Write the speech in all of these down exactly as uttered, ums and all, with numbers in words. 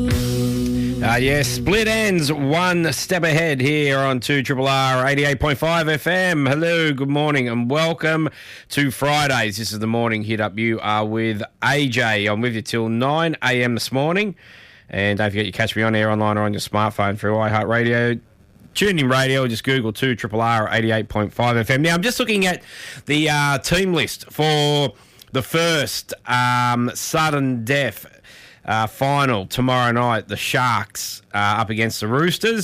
Uh, yes, split ends, one step ahead here on two R R R eighty-eight point five F M. Hello, good morning and welcome to Fridays. This is the morning hit up. You are with A J. I'm with you till nine a.m. this morning. And don't forget you catch me on air, online or on your smartphone through iHeartRadio. Tune in radio, just Google two R R R eighty-eight point five F M. Now, I'm just looking at the uh, team list for the first um, sudden death Uh, final tomorrow night, the Sharks uh, up against the Roosters.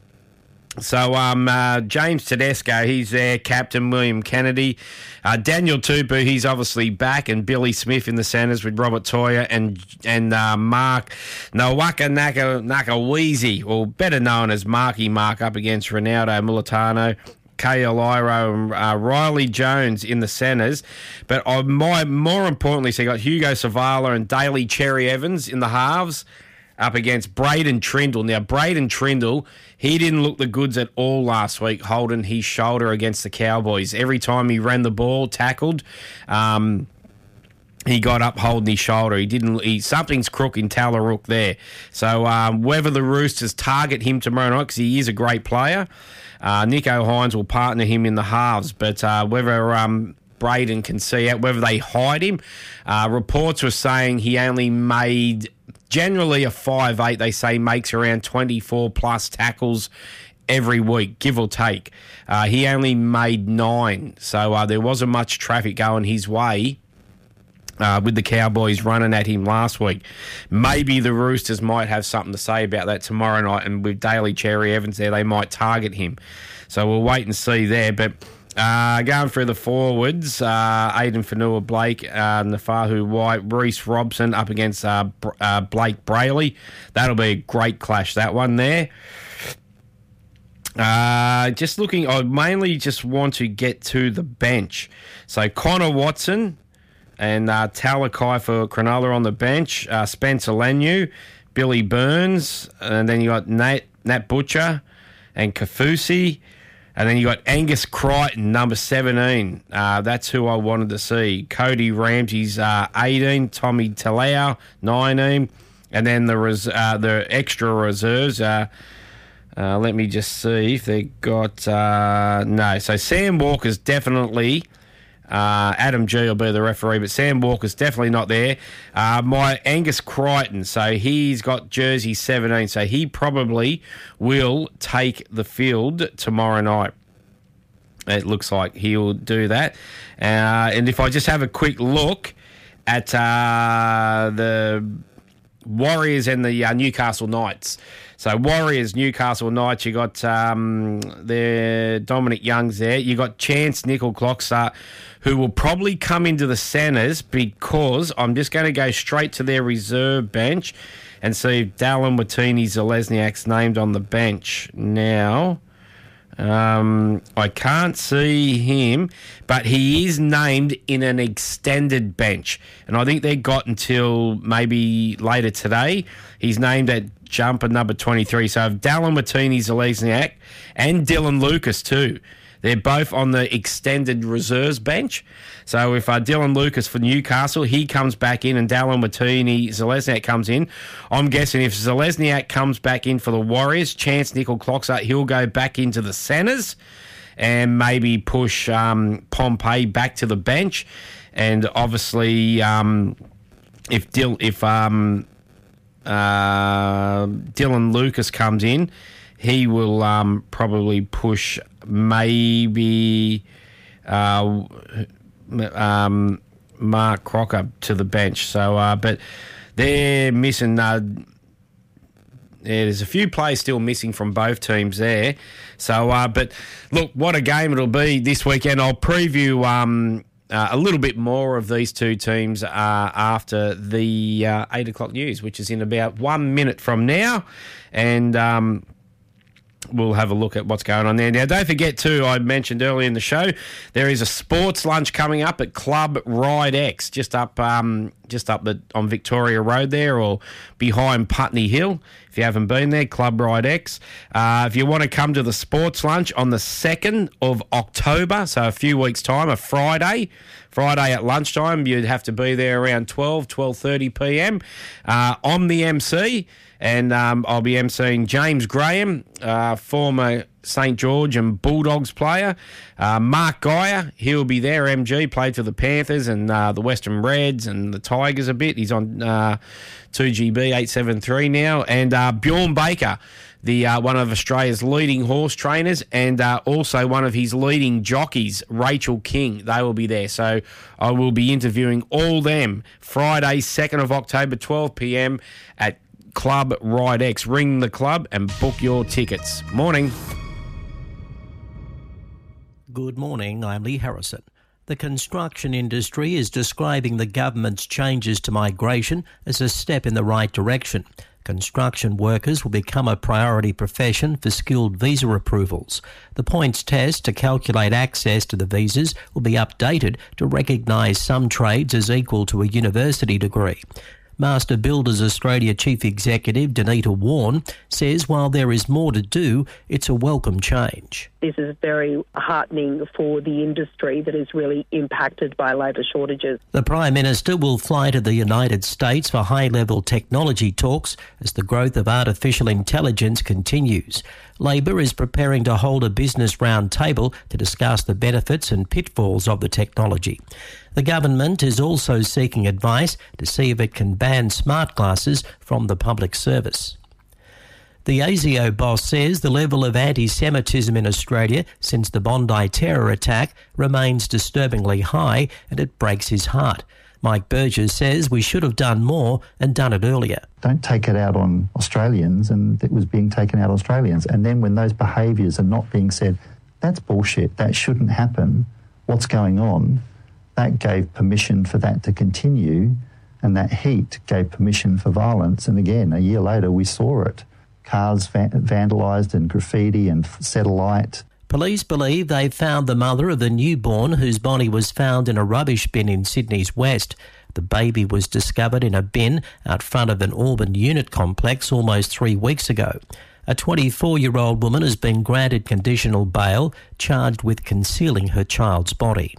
So um, uh, James Tedesco, he's there, captain William Kennedy. Uh, Daniel Tupou, he's obviously back, and Billy Smith in the centres with Robert Toya and and uh, Mark Nawaka Naka, Nakaweezy, or better known as Marky Mark, up against Ronaldo Militano. Kale Iro and uh, Riley Jones in the centres. But I, my, more importantly, so you got Hugo Savala and Daly Cherry Evans in the halves up against Braden Trindle. Now, Braden Trindle, he didn't look the goods at all last week, holding his shoulder against the Cowboys. Every time he ran the ball, tackled, um, he got up holding his shoulder. He didn't. He, something's crook in Talarook there. So um, whether the Roosters target him tomorrow night, because he is a great player, Uh, Nico Hines will partner him in the halves, but uh, whether um, Braden can see out, whether they hide him, uh, reports were saying he only made, generally a five eight, they say makes around twenty-four plus tackles every week, give or take. Uh, he only made nine, so uh, there wasn't much traffic going his way. Uh, with the Cowboys running at him last week. Maybe the Roosters might have something to say about that tomorrow night, and with Daly Cherry Evans there, they might target him. So we'll wait and see there. But uh, going through the forwards, uh, Aiden Fanua-Blake, uh, Nafahu White, Reece Robson up against uh, uh, Blake Brayley. That'll be a great clash, that one there. Uh, just looking, I mainly just want to get to the bench. So Connor Watson and uh, Talakai for Cronulla on the bench, uh, Spencer Leniu, Billy Burns, and then you got Nat, Nat Butcher and Kafusi, and then you got Angus Crichton, number seventeen. Uh, that's who I wanted to see. Cody Ramsey's uh, eighteen, Tommy Talau, nineteen, and then the res- uh, the extra reserves. Uh, uh, let me just see if they got... Uh, no, so Sam Walker's definitely... Uh, Adam G will be the referee, but Sam Walker's definitely not there. Uh, my Angus Crichton, so he's got jersey seventeen, so he probably will take the field tomorrow night. It looks like he'll do that. Uh, and if I just have a quick look at uh, the Warriors and the uh, Newcastle Knights. So Warriors, Newcastle Knights, you got um, the Dominic Young's there. You got Chance Nickel-Cloxer, who will probably come into the centres, because I'm just going to go straight to their reserve bench and see if Dallin Watini-Zelezniak's named on the bench now. Um, I can't see him, but he is named in an extended bench. And I think they got until maybe later today. He's named at jumper number twenty-three. So if Dallin Watini-Zelezniak and Dylan Lucas too, they're both on the extended reserves bench. So if uh, Dylan Lucas for Newcastle, he comes back in, and Dallin Watini-Zelezniak comes in. I'm guessing if Zelezniak comes back in for the Warriors, Chance Nickel-Cloxer, he'll go back into the centres and maybe push um, Pompey back to the bench. And obviously, um, if Dil- if um, uh, Dylan Lucas comes in, he will um, probably push maybe uh, um, Mark Crocker to the bench. So, uh, but they're missing. Uh, yeah, there's a few players still missing from both teams there. So, uh, but look, what a game it'll be this weekend. I'll preview um, uh, a little bit more of these two teams uh, after the uh, eight o'clock news, which is in about one minute from now, and Um, we'll have a look at what's going on there. Now, don't forget, too, I mentioned earlier in the show, there is a sports lunch coming up at Club Ride X, just up um, just up the, on Victoria Road there, or behind Putney Hill. If you haven't been there, Club Ride X. Uh, if you want to come to the sports lunch on the second of October, so a few weeks' time, a Friday, Friday at lunchtime, you'd have to be there around twelve, twelve thirty p.m. Uh, I'm the M C. And um, I'll be emceeing James Graham, uh, former Saint George and Bulldogs player. Uh, Mark Geyer, he'll be there, M G, played for the Panthers and uh, the Western Reds and the Tigers a bit. He's on uh, two G B eight seven three now. And uh, Bjorn Baker, the uh, one of Australia's leading horse trainers, and uh, also one of his leading jockeys, Rachel King. They will be there. So I will be interviewing all them Friday, second of October, twelve p.m. at Club Ride X. Ring the club and book your tickets. Morning. Good morning, I'm Lee Harrison. The construction industry is describing the government's changes to migration as a step in the right direction. Construction workers will become a priority profession for skilled visa approvals. The points test to calculate access to the visas will be updated to recognise some trades as equal to a university degree. Master Builders Australia Chief Executive Danita Warren says while there is more to do, it's a welcome change. This is very heartening for the industry that is really impacted by labour shortages. The Prime Minister will fly to the United States for high-level technology talks as the growth of artificial intelligence continues. Labor is preparing to hold a business roundtable to discuss the benefits and pitfalls of the technology. The government is also seeking advice to see if it can ban smart glasses from the public service. The ASIO boss says the level of anti-Semitism in Australia since the Bondi terror attack remains disturbingly high and it breaks his heart. Mike Burgess says we should have done more and done it earlier. Don't take it out on Australians, and it was being taken out on Australians. And then when those behaviours are not being said, that's bullshit, that shouldn't happen, what's going on, that gave permission for that to continue, and that heat gave permission for violence. And again, a year later, we saw it. Cars va- vandalised and graffiti and set alight. Police believe they've found the mother of the newborn whose body was found in a rubbish bin in Sydney's West. The baby was discovered in a bin out front of an Auburn unit complex almost three weeks ago. A twenty-four-year-old woman has been granted conditional bail, charged with concealing her child's body.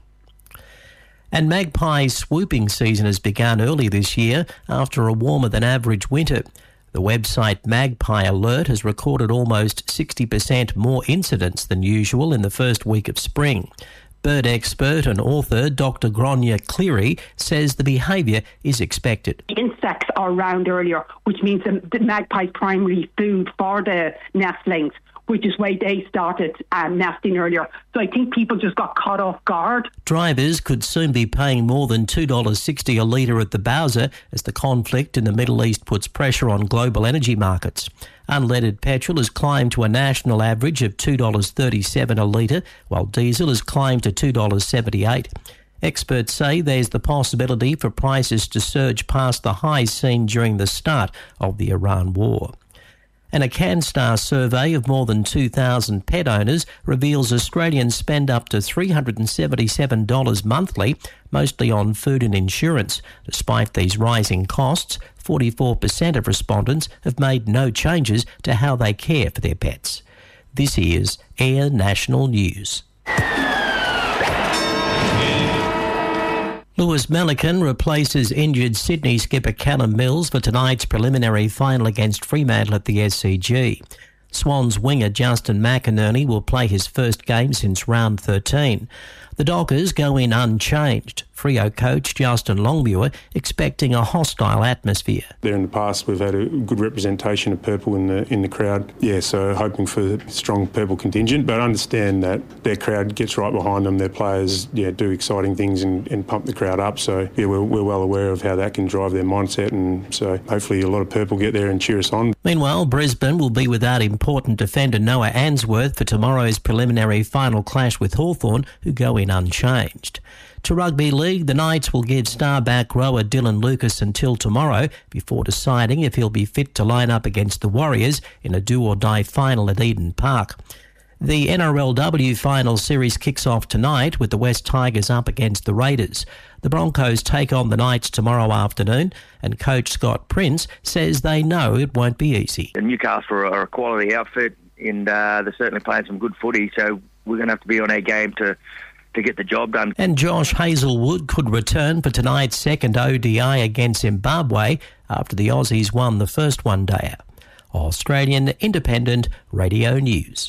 And magpie swooping season has begun early this year after a warmer than average winter. The website Magpie Alert has recorded almost sixty percent more incidents than usual in the first week of spring. Bird expert and author Doctor Gronya Cleary says the behaviour is expected. Insects are around earlier, which means the, the magpie's primary food for the nestlings, which is why they started um, nesting earlier. So I think people just got caught off guard. Drivers could soon be paying more than two dollars sixty a litre at the Bowser as the conflict in the Middle East puts pressure on global energy markets. Unleaded petrol has climbed to a national average of two dollars thirty-seven a litre, while diesel has climbed to two dollars seventy-eight. Experts say there's the possibility for prices to surge past the highs seen during the start of the Iran war. And a CanStar survey of more than two thousand pet owners reveals Australians spend up to three hundred seventy-seven dollars monthly, mostly on food and insurance. Despite these rising costs, forty-four percent of respondents have made no changes to how they care for their pets. This is Air National News. Lewis Melican replaces injured Sydney skipper Callum Mills for tonight's preliminary final against Fremantle at the S C G. Swans winger Justin McInerney will play his first game since round thirteen. The Dockers go in unchanged. Freo coach Justin Longmuir expecting a hostile atmosphere. There in the past we've had a good representation of purple in the in the crowd. Yeah, so hoping for a strong purple contingent, but understand that their crowd gets right behind them. Their players yeah, do exciting things and, and pump the crowd up. So yeah, we're, we're well aware of how that can drive their mindset, and so hopefully a lot of purple get there and cheer us on. Meanwhile, Brisbane will be without important defender Noah Answorth for tomorrow's preliminary final clash with Hawthorn, who go in unchanged. To Rugby League, the Knights will give star back rower Dylan Lucas until tomorrow before deciding if he'll be fit to line up against the Warriors in a do-or-die final at Eden Park. The N R L W Final Series kicks off tonight with the West Tigers up against the Raiders. The Broncos take on the Knights tomorrow afternoon, and coach Scott Prince says they know it won't be easy. Newcastle are a quality outfit, and uh, they're certainly playing some good footy, so we're going to have to be on our game to to get the job done. And Josh Hazelwood could return for tonight's second O D I against Zimbabwe after the Aussies won the first one-dayer. Australian Independent Radio News.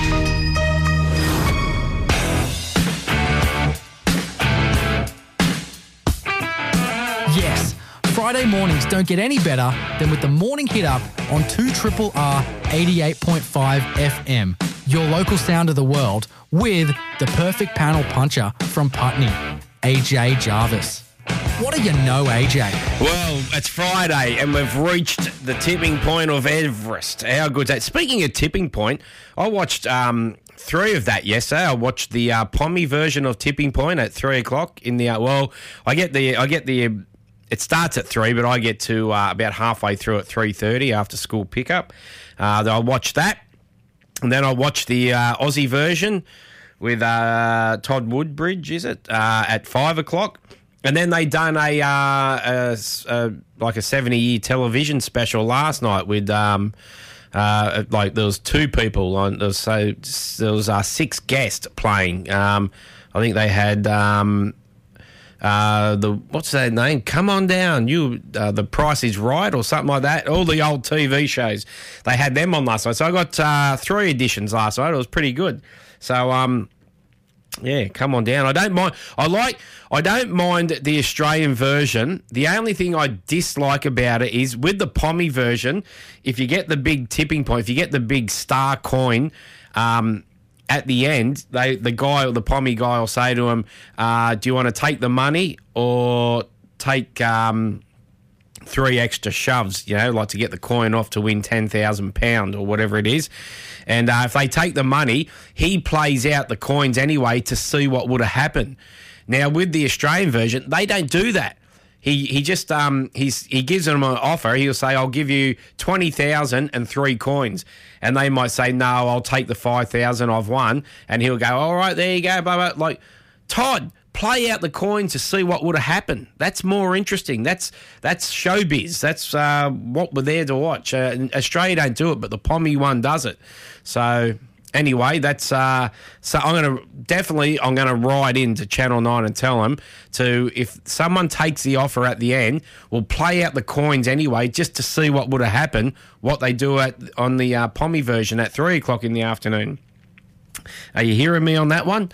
Yes, Friday mornings don't get any better than with the Morning Hit Up on two R R eighty-eight point five F M, your local sound of the world, with the perfect panel puncher from Putney, A J Jarvis. What do you know, A J? Well, it's Friday and we've reached the tipping point of Everest. How good's that? Speaking of tipping point, I watched um, three of that yesterday. I watched the uh, Pommy version of Tipping Point at three o'clock in the. Uh, well, I get the. I get the. It starts at three, but I get to uh, about halfway through at three thirty after school pickup. Uh, I watched that, and then I watched the uh, Aussie version with uh, Todd Woodbridge. Is it uh, at five o'clock? And then they done a, uh, a, a like a seventy-year television special last night with um, uh, like there was two people on. There was, so there was uh, six guests playing. Um, I think they had um, uh, the what's that name? Come on down, you. Uh, the Price is Right or something like that. All the old T V shows they had them on last night. So I got uh, three editions last night. It was pretty good. So um. Yeah, come on down. I don't mind. I like. I don't mind the Australian version. The only thing I dislike about it is with the Pommy version, if you get the big tipping point, if you get the big star coin, um, at the end, they the guy or the Pommy guy will say to him, uh, "Do you want to take the money or take um, three extra shoves? You know, like to get the coin off to win ten thousand pound or whatever it is." And uh, if they take the money, he plays out the coins anyway to see what would have happened. Now, with the Australian version, they don't do that. He he just um he's he gives them an offer. He'll say, "I'll give you twenty thousand and three coins," and they might say, "No, I'll take the five thousand I've won." And he'll go, "All right, there you go." Blah, blah. Like, Todd, play out the coins to see what would have happened. That's more interesting. That's that's showbiz. That's uh, what we're there to watch. Uh, Australia don't do it, but the Pommy one does it. So anyway, that's uh, so I'm going to definitely I'm going to write into Channel nine and tell them to, if someone takes the offer at the end, we'll play out the coins anyway just to see what would have happened. What they do at on the uh, Pommy version at three o'clock in the afternoon. Are you hearing me on that one?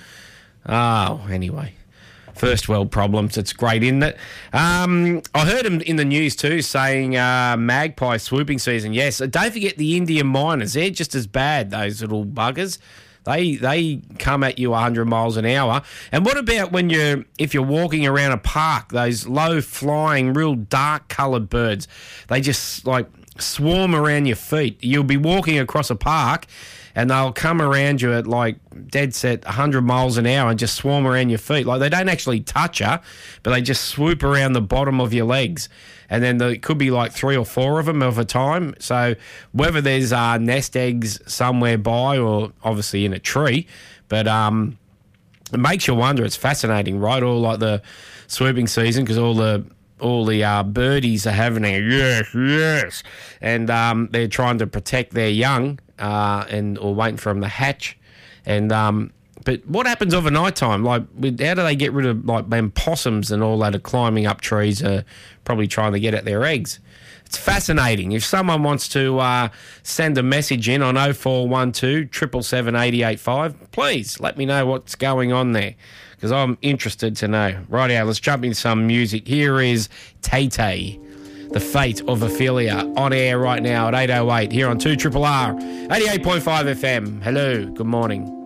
Oh, anyway. First world problems. It's great, isn't it? Um, I heard him in the news too saying uh, magpie swooping season. Yes, don't forget the Indian miners. They're just as bad, those little buggers. They they come at you one hundred miles an hour. And what about when you're if you're walking around a park? Those low flying, real dark coloured birds. They just like swarm around your feet. You'll be walking across a park, and they'll come around you at like dead set one hundred miles an hour and just swarm around your feet. Like, they don't actually touch you, but they just swoop around the bottom of your legs. And then there could be like three or four of them at a time. So whether there's uh, nest eggs somewhere by or obviously in a tree, but um, it makes you wonder. It's fascinating, right? All like the swooping season, because all the all the uh, birdies are having a yes, yes. And um, they're trying to protect their young. Uh, and or waiting for them to hatch, and um, but what happens overnight time? Like, with, how do they get rid of like them possums and all that are climbing up trees, uh, probably trying to get at their eggs? It's fascinating. If someone wants to uh, send a message in on oh four one two, seven seven seven, eight eight five, please let me know what's going on there, because I'm interested to know. Rightio, let's jump into some music. Here is Tay Tay, The Fate of Ophelia, on air right now at eight oh eight here on two R R R eighty-eight point five F M. Hello, good morning.